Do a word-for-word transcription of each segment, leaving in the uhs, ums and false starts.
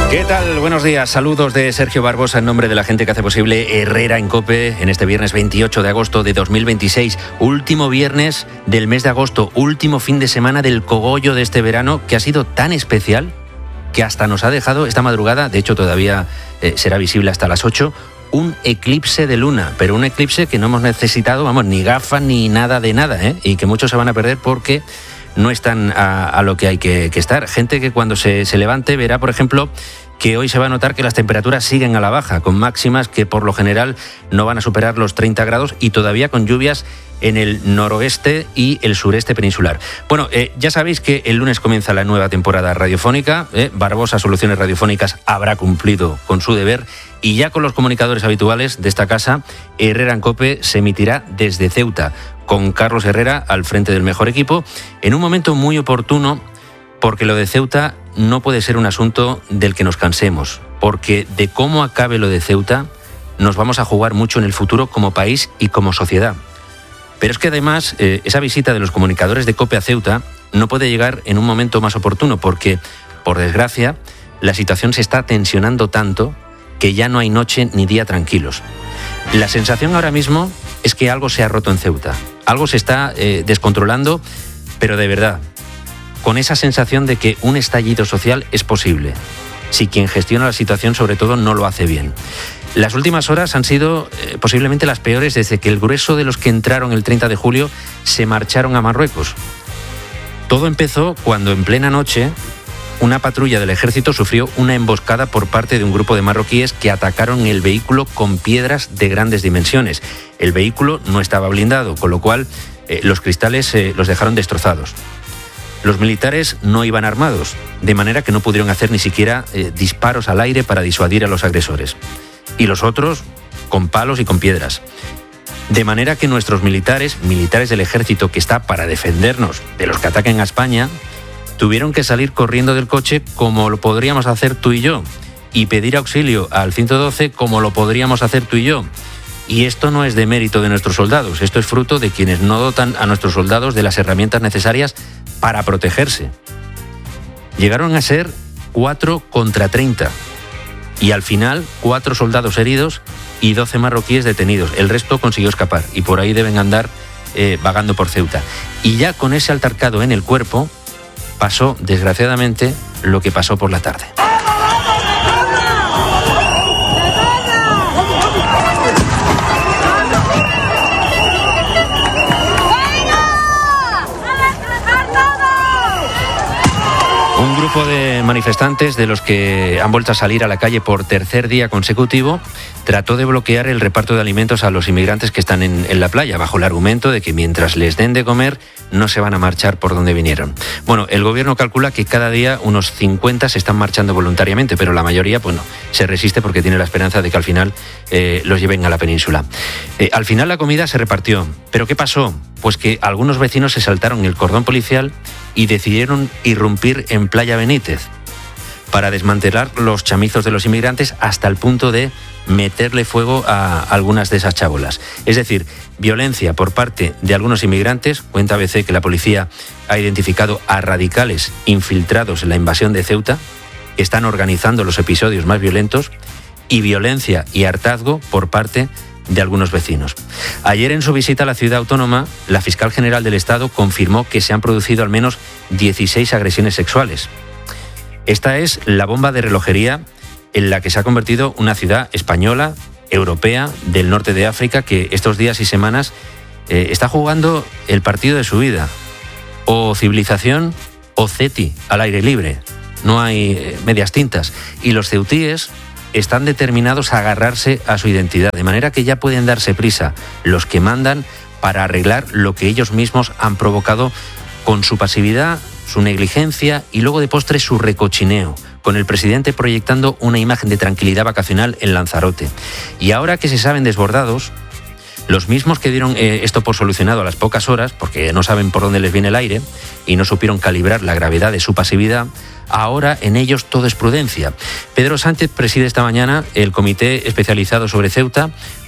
¿Qué tal? Buenos días. Saludos de Sergio Barbosa en nombre de la gente que hace posible Herrera en COPE en este viernes veintiocho de agosto de dos mil veintiséis. Último viernes del mes de agosto, último fin de semana del cogollo de este verano que ha sido tan especial que hasta nos ha dejado esta madrugada, de hecho todavía eh, será visible hasta las ocho, un eclipse de luna, pero un eclipse que no hemos necesitado, vamos, ni gafas ni nada de nada, ¿eh? Y que muchos se van a perder porque no están a, a lo que hay que, que estar. Gente que cuando se, se levante verá, por ejemplo, que hoy se va a notar que las temperaturas siguen a la baja, con máximas que por lo general no van a superar los treinta grados y todavía con lluvias en el noroeste y el sureste peninsular. Bueno, eh, ya sabéis que el lunes comienza la nueva temporada radiofónica. Eh, Barbosa Soluciones Radiofónicas habrá cumplido con su deber y ya con los comunicadores habituales de esta casa, Herrera en COPE se emitirá desde Ceuta, con Carlos Herrera al frente del mejor equipo, en un momento muy oportuno, porque lo de Ceuta no puede ser un asunto del que nos cansemos, porque de cómo acabe lo de Ceuta nos vamos a jugar mucho en el futuro como país y como sociedad. Pero es que además eh, esa visita de los comunicadores de COPE a Ceuta no puede llegar en un momento más oportuno, porque, por desgracia, la situación se está tensionando tanto que ya no hay noche ni día tranquilos. La sensación ahora mismo es que algo se ha roto en Ceuta, algo se está eh, descontrolando, pero de verdad, con esa sensación de que un estallido social es posible, si quien gestiona la situación sobre todo no lo hace bien. Las últimas horas han sido eh, posiblemente las peores desde que el grueso de los que entraron el treinta de julio se marcharon a Marruecos. Todo empezó cuando en plena noche una patrulla del ejército sufrió una emboscada por parte de un grupo de marroquíes que atacaron el vehículo con piedras de grandes dimensiones. El vehículo no estaba blindado, con lo cual eh, los cristales eh, los dejaron destrozados. Los militares no iban armados, de manera que no pudieron hacer ni siquiera eh, disparos al aire para disuadir a los agresores. Y los otros, con palos y con piedras. De manera que nuestros militares, militares del ejército que está para defendernos de los que ataquen a España, tuvieron que salir corriendo del coche como lo podríamos hacer tú y yo, y pedir auxilio al ciento doce como lo podríamos hacer tú y yo. Y esto no es de mérito de nuestros soldados, esto es fruto de quienes no dotan a nuestros soldados de las herramientas necesarias para protegerse. Llegaron a ser cuatro contra treinta. Y al final, cuatro soldados heridos y doce marroquíes detenidos. El resto consiguió escapar y por ahí deben andar eh, vagando por Ceuta. Y ya con ese altercado en el cuerpo, pasó, desgraciadamente, lo que pasó por la tarde. Un grupo de manifestantes, de los que han vuelto a salir a la calle por tercer día consecutivo, trató de bloquear el reparto de alimentos a los inmigrantes que están en, en la playa, bajo el argumento de que mientras les den de comer no se van a marchar por donde vinieron. Bueno, el gobierno calcula que cada día unos cincuenta se están marchando voluntariamente, pero la mayoría, bueno, se resiste porque tiene la esperanza de que al final eh, los lleven a la península. Eh, al final la comida se repartió, pero ¿qué pasó? Pues que algunos vecinos se saltaron el cordón policial y decidieron irrumpir en Playa Benítez para desmantelar los chamizos de los inmigrantes hasta el punto de meterle fuego a algunas de esas chabolas. Es decir, violencia por parte de algunos inmigrantes. Cuenta A B C que la policía ha identificado a radicales infiltrados en la invasión de Ceuta, que están organizando los episodios más violentos, y violencia y hartazgo por parte de algunos vecinos. Ayer, en su visita a la ciudad autónoma, la fiscal general del Estado confirmó que se han producido al menos dieciséis agresiones sexuales. Esta es la bomba de relojería en la que se ha convertido una ciudad española, europea, del norte de África, que estos días y semanas eh, está jugando el partido de su vida. O civilización o ceti, al aire libre. No hay eh, medias tintas. Y los ceutíes están determinados a agarrarse a su identidad, de manera que ya pueden darse prisa los que mandan para arreglar lo que ellos mismos han provocado con su pasividad, su negligencia y luego de postre su recochineo, con el presidente proyectando una imagen de tranquilidad vacacional en Lanzarote. Y ahora que se saben desbordados, los mismos que dieron eh, esto por solucionado a las pocas horas, porque no saben por dónde les viene el aire y no supieron calibrar la gravedad de su pasividad, ahora en ellos todo es prudencia. Pedro Sánchez preside esta mañana el comité especializado sobre Ceuta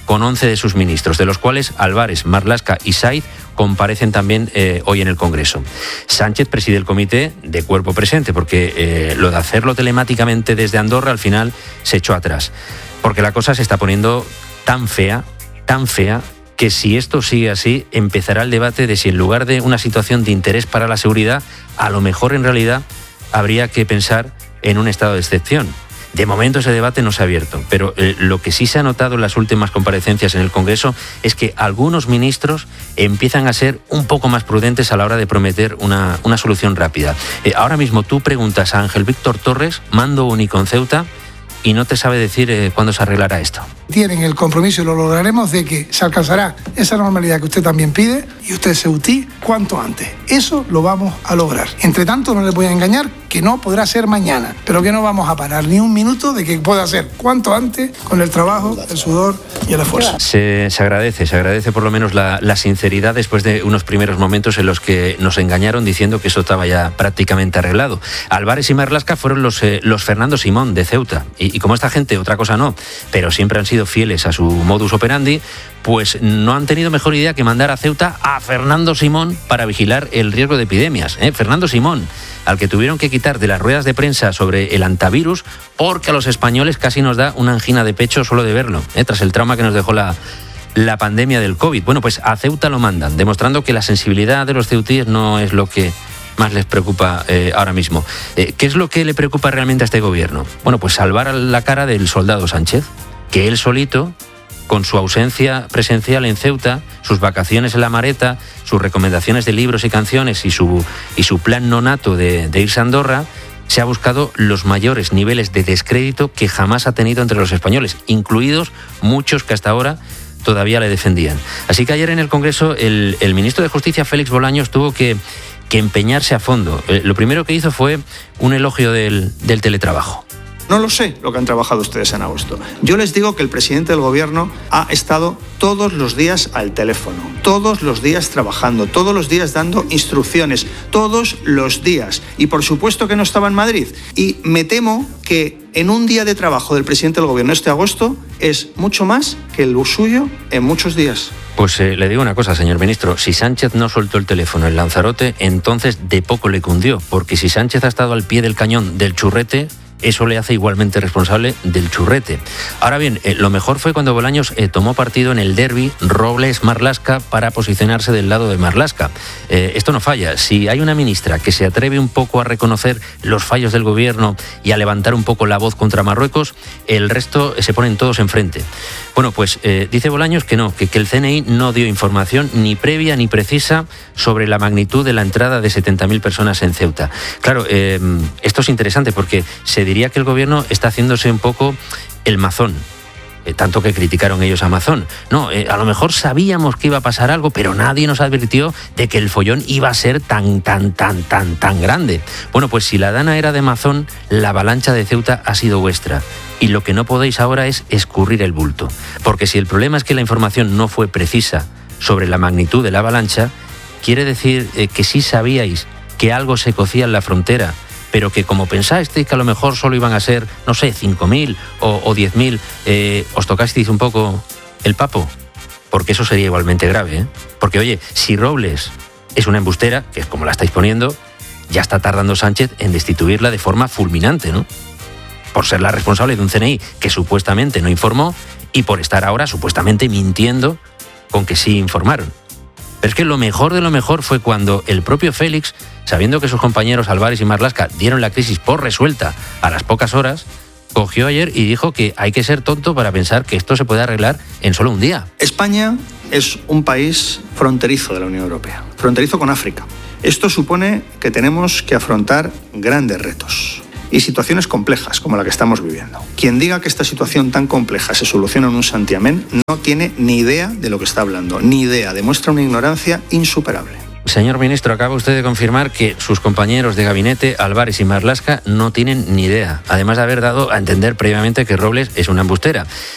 con once de sus ministros, de los cuales Álvarez, Marlaska y Saiz comparecen también eh, hoy en el Congreso. Sánchez preside el comité de cuerpo presente, porque eh, lo de hacerlo telemáticamente desde Andorra al final se echó atrás, porque la cosa se está poniendo tan fea, tan fea, que si esto sigue así, empezará el debate de si en lugar de una situación de interés para la seguridad, a lo mejor en realidad habría que pensar en un estado de excepción. De momento ese debate no se ha abierto, pero eh, lo que sí se ha notado en las últimas comparecencias en el Congreso es que algunos ministros empiezan a ser un poco más prudentes a la hora de prometer una, una solución rápida. Eh, ahora mismo tú preguntas a Ángel Víctor Torres, mando único en Ceuta, y no te sabe decir eh, cuándo se arreglará esto. Tienen el compromiso y lo lograremos de que se alcanzará esa normalidad que usted también pide y usted Ceutí cuanto antes. Eso lo vamos a lograr. Entre tanto, no les voy a engañar que no podrá ser mañana, pero que no vamos a parar ni un minuto de que pueda ser cuanto antes con el trabajo, el sudor y el esfuerzo. Se, se agradece, se agradece por lo menos la, la sinceridad después de unos primeros momentos en los que nos engañaron diciendo que eso estaba ya prácticamente arreglado. Álvarez y Marlaska fueron los, eh, los Fernando Simón de Ceuta y, y como esta gente, otra cosa no, pero siempre han sido fieles a su modus operandi, pues no han tenido mejor idea que mandar a Ceuta a Fernando Simón para vigilar el riesgo de epidemias. ¿eh? Fernando Simón, al que tuvieron que quitar de las ruedas de prensa sobre el antivirus porque a los españoles casi nos da una angina de pecho solo de verlo, ¿eh? tras el trauma que nos dejó la, la pandemia del COVID. Bueno, pues a Ceuta lo mandan, demostrando que la sensibilidad de los ceutíes no es lo que más les preocupa eh, ahora mismo. Eh, ¿Qué es lo que le preocupa realmente a este gobierno? Bueno, pues salvar la cara del soldado Sánchez, que él solito, con su ausencia presencial en Ceuta, sus vacaciones en la Mareta, sus recomendaciones de libros y canciones y su, y su plan nonato de, de irse a Andorra, se ha buscado los mayores niveles de descrédito que jamás ha tenido entre los españoles, incluidos muchos que hasta ahora todavía le defendían. Así que ayer en el Congreso el, el ministro de Justicia, Félix Bolaños, tuvo que, que empeñarse a fondo. Eh, lo primero que hizo fue un elogio del, del teletrabajo. No lo sé lo que han trabajado ustedes en agosto. Yo les digo que el presidente del gobierno ha estado todos los días al teléfono, todos los días trabajando, todos los días dando instrucciones, todos los días. Y por supuesto que no estaba en Madrid. Y me temo que en un día de trabajo del presidente del gobierno este agosto es mucho más que el suyo en muchos días. Pues eh, le digo una cosa, señor ministro, si Sánchez no soltó el teléfono en Lanzarote, entonces de poco le cundió, porque si Sánchez ha estado al pie del cañón del churrete, eso le hace igualmente responsable del churrete. Ahora bien, eh, lo mejor fue cuando Bolaños eh, tomó partido en el derbi Robles-Marlaska para posicionarse del lado de Marlaska. Eh, esto no falla. Si hay una ministra que se atreve un poco a reconocer los fallos del gobierno y a levantar un poco la voz contra Marruecos, el resto eh, se ponen todos enfrente. Bueno, pues eh, dice Bolaños que no, que, que el C N I no dio información ni previa ni precisa sobre la magnitud de la entrada de setenta mil personas en Ceuta. Claro, eh, esto es interesante porque se diría que el gobierno está haciéndose un poco el mazón. Eh, tanto que criticaron ellos a Mazón. No, eh, a lo mejor sabíamos que iba a pasar algo, pero nadie nos advirtió de que el follón iba a ser tan, tan, tan, tan, tan grande. Bueno, pues si la dana era de Mazón, la avalancha de Ceuta ha sido vuestra. Y lo que no podéis ahora es escurrir el bulto. Porque si el problema es que la información no fue precisa sobre la magnitud de la avalancha, quiere decir eh, que sí sabíais que algo se cocía en la frontera, pero que como pensasteis que a lo mejor solo iban a ser, no sé, cinco mil o, o diez mil, eh, os tocasteis un poco el papo, porque eso sería igualmente grave, ¿eh? Porque, oye, si Robles es una embustera, que es como la estáis poniendo, ya está tardando Sánchez en destituirla de forma fulminante, ¿no? Por ser la responsable de un C N I que supuestamente no informó y por estar ahora supuestamente mintiendo con que sí informaron. Pero es que lo mejor de lo mejor fue cuando el propio Félix, sabiendo que sus compañeros Álvarez y Marlaska dieron la crisis por resuelta a las pocas horas, cogió ayer y dijo que hay que ser tonto para pensar que esto se puede arreglar en solo un día. España es un país fronterizo de la Unión Europea, fronterizo con África. Esto supone que tenemos que afrontar grandes retos y situaciones complejas como la que estamos viviendo. Quien diga que esta situación tan compleja se soluciona en un santiamén no tiene ni idea de lo que está hablando, ni idea, demuestra una ignorancia insuperable. Señor ministro, acaba usted de confirmar que sus compañeros de gabinete, Álvarez y Marlaska, no tienen ni idea, además de haber dado a entender previamente que Robles es una embustera.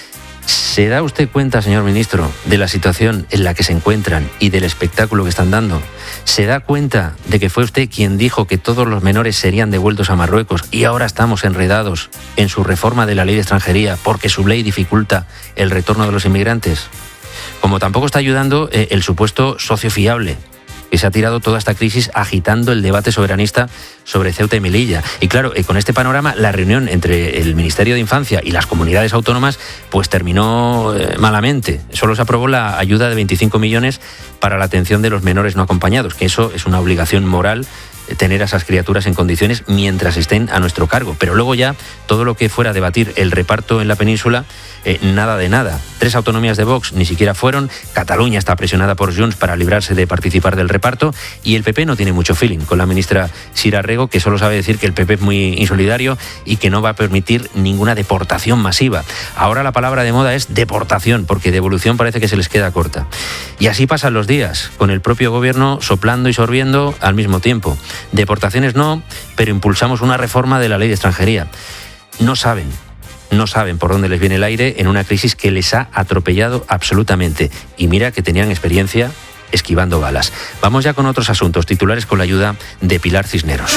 ¿Se da usted cuenta, señor ministro, de la situación en la que se encuentran y del espectáculo que están dando? ¿Se da cuenta de que fue usted quien dijo que todos los menores serían devueltos a Marruecos y ahora estamos enredados en su reforma de la ley de extranjería porque su ley dificulta el retorno de los inmigrantes? Como tampoco está ayudando eh, el supuesto socio fiable, que se ha tirado toda esta crisis agitando el debate soberanista sobre Ceuta y Melilla. Y claro, eh, con este panorama, la reunión entre el Ministerio de Infancia y las comunidades autónomas pues terminó eh, malamente. Solo se aprobó la ayuda de veinticinco millones para la atención de los menores no acompañados, que eso es una obligación moral, tener a esas criaturas en condiciones mientras estén a nuestro cargo. Pero luego ya todo lo que fuera a debatir el reparto en la península, eh, nada de nada. Tres autonomías de Vox ni siquiera fueron. Cataluña está presionada por Junts para librarse de participar del reparto y el P P no tiene mucho feeling con la ministra Sira Rego, que solo sabe decir que el P P es muy insolidario y que no va a permitir ninguna deportación masiva. Ahora la palabra de moda es deportación, porque devolución parece que se les queda corta. Y así pasan los días, con el propio gobierno soplando y sorbiendo al mismo tiempo. Deportaciones no, pero impulsamos una reforma de la ley de extranjería. No saben, no saben por dónde les viene el aire en una crisis que les ha atropellado absolutamente. Y mira que tenían experiencia esquivando balas. Vamos ya con otros asuntos, titulares con la ayuda de Pilar Cisneros.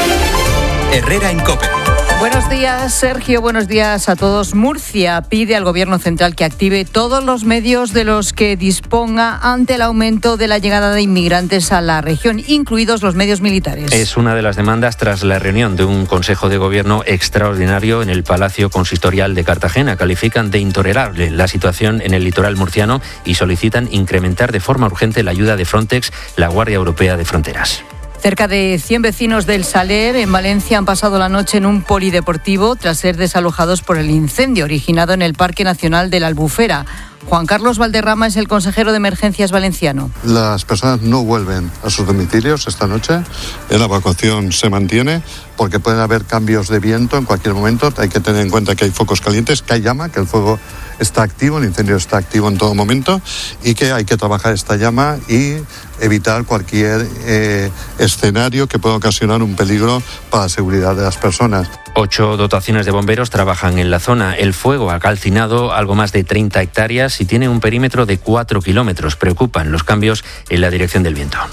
Herrera en COPE. Buenos días, Sergio. Buenos días a todos. Murcia pide al Gobierno central que active todos los medios de los que disponga ante el aumento de la llegada de inmigrantes a la región, incluidos los medios militares. Es una de las demandas tras la reunión de un Consejo de Gobierno extraordinario en el Palacio Consistorial de Cartagena. Califican de intolerable la situación en el litoral murciano y solicitan incrementar de forma urgente la ayuda de Frontex, la Guardia Europea de Fronteras. Cerca de cien vecinos del Saler, en Valencia, han pasado la noche en un polideportivo tras ser desalojados por el incendio originado en el Parque Nacional de la Albufera. Juan Carlos Valderrama es el consejero de Emergencias valenciano. Las personas no vuelven a sus domicilios esta noche. La evacuación se mantiene porque pueden haber cambios de viento en cualquier momento. Hay que tener en cuenta que hay focos calientes, que hay llama, que el fuego está activo, el incendio está activo en todo momento y que hay que trabajar esta llama y evitar cualquier eh, escenario que pueda ocasionar un peligro para la seguridad de las personas. Ocho dotaciones de bomberos trabajan en la zona. El fuego ha calcinado algo más de treinta hectáreas y tiene un perímetro de cuatro kilómetros. Preocupan los cambios en la dirección del viento.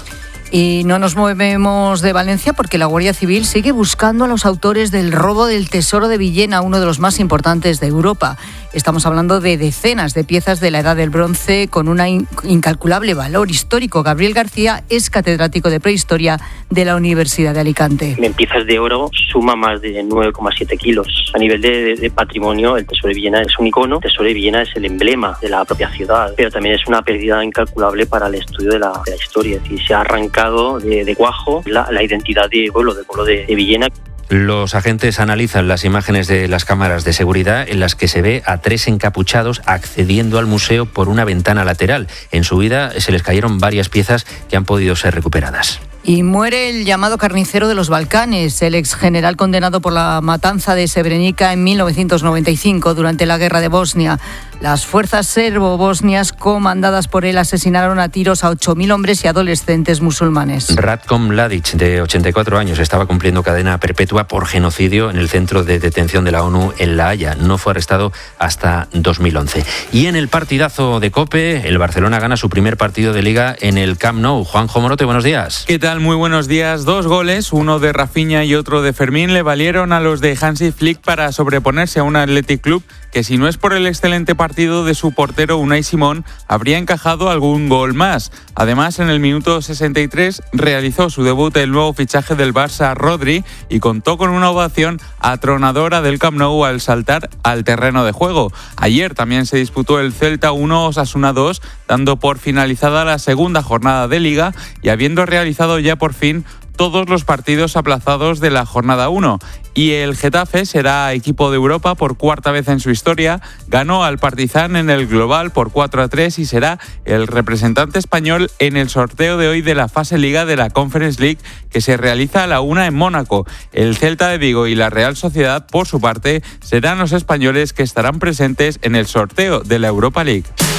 Y no nos movemos de Valencia porque la Guardia Civil sigue buscando a los autores del robo del Tesoro de Villena, uno de los más importantes de Europa. Estamos hablando de decenas de piezas de la Edad del Bronce con un incalculable valor histórico. Gabriel García es catedrático de Prehistoria de la Universidad de Alicante. En piezas de oro suma más de nueve coma siete kilos. A nivel de, de, de patrimonio, el Tesoro de Villena es un icono. El Tesoro de Villena es el emblema de la propia ciudad, pero también es una pérdida incalculable para el estudio de la, de la historia. Es decir, se ha arrancado de, de cuajo la, la identidad de pueblo, del pueblo de, de Villena. Los agentes analizan las imágenes de las cámaras de seguridad en las que se ve a tres encapuchados accediendo al museo por una ventana lateral. En su huida se les cayeron varias piezas que han podido ser recuperadas. Y muere el llamado carnicero de los Balcanes, el ex general condenado por la matanza de Srebrenica en mil novecientos noventa y cinco durante la guerra de Bosnia. Las fuerzas serbo-bosnias comandadas por él asesinaron a tiros a ocho mil hombres y adolescentes musulmanes. Ratko Mladic, de ochenta y cuatro años, estaba cumpliendo cadena perpetua por genocidio en el centro de detención de la ONU en La Haya. No fue arrestado hasta dos mil once. Y en el partidazo de COPE, el Barcelona gana su primer partido de Liga en el Camp Nou. Juanjo Morote, buenos días. ¿Qué tal? Muy buenos días. Dos goles, uno de Rafinha y otro de Fermín, le valieron a los de Hansi Flick para sobreponerse a un Athletic Club que, si no es por el excelente partido de su portero Unai Simón, habría encajado algún gol más. Además, en el minuto sesenta y tres realizó su debut el nuevo fichaje del Barça, Rodri, y contó con una ovación atronadora del Camp Nou al saltar al terreno de juego. Ayer también se disputó el Celta uno Osasuna dos, dando por finalizada la segunda jornada de Liga y habiendo realizado ya por fin todos los partidos aplazados de la jornada uno. Y el Getafe será equipo de Europa por cuarta vez en su historia. Ganó al Partizan en el global por cuatro a tres y será el representante español en el sorteo de hoy de la fase Liga de la Conference League, que se realiza a la una en Mónaco. El Celta de Vigo y la Real Sociedad, por su parte, serán los españoles que estarán presentes en el sorteo de la Europa League.